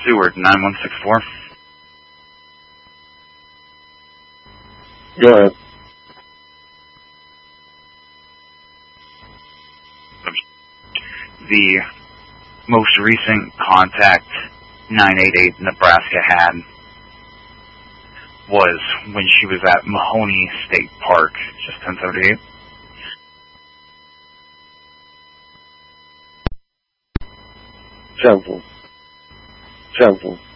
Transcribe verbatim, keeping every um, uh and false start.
Seward, nine one six four. Go ahead. The most recent contact nine eight eight Nebraska had was when she was at Mahoney State Park, just ten seventy-eight. Temple. Temple.